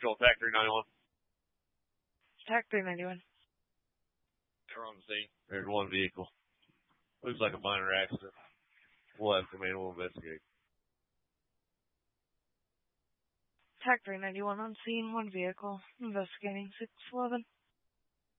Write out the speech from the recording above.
Control TAC 391. TAC 391. They're on the scene. There's one vehicle. Looks like a minor accident. We'll have command. We'll investigate. TAC 391 on scene, one vehicle. Investigating 611.